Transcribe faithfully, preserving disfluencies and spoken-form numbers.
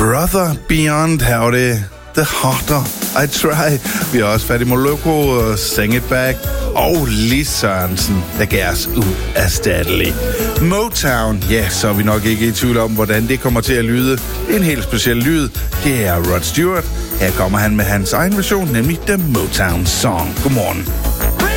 Brother Beyond, her var det The Harder I Try. Vi har også fat i Moloko, Sing It Back og Lis Sørensen, der gav os uerstattelig. Motown, ja, så er vi nok ikke i tvivl om, hvordan det kommer til at lyde. En helt speciel lyd, det er Rod Stewart. Her kommer han med hans egen version, nemlig The Motown Song. Godmorgen.